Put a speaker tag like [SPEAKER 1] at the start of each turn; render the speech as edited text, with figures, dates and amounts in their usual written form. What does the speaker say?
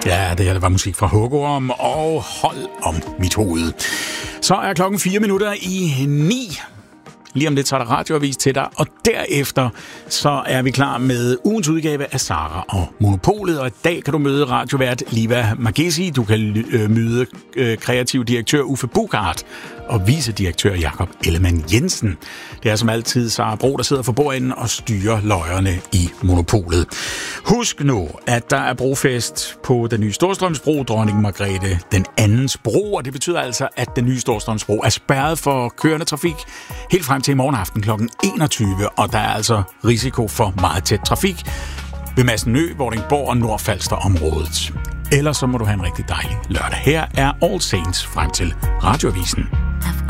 [SPEAKER 1] Ja, det her var musik fra Hugorm og Hold om mit hoved. Så er klokken 8:04. Lige om lidt, så er der radioavis til dig, og derefter så er vi klar med ugens udgave af Sara og Monopolet, og i dag kan du møde radiovært Liva Magesi, du kan møde kreativ direktør Uffe Bugart og vicedirektør Jakob Ellemann Jensen. Det er som altid Sara Bro, der sidder for bordenden og styrer løjerne i Monopolet. Husk nu, at der er brofest på den nye Storstrømsbro, Dronning Margrethe den andens bro, og det betyder altså, at den nye Storstrømsbro er spærret for kørende trafik helt frem til i morgen aften kl. 21, og der er altså risiko for meget tæt trafik ved Massenø, Vordingborg og Nordfalster-området. Ellers så må du have en rigtig dejlig lørdag. Her er All Saints frem til radioavisen.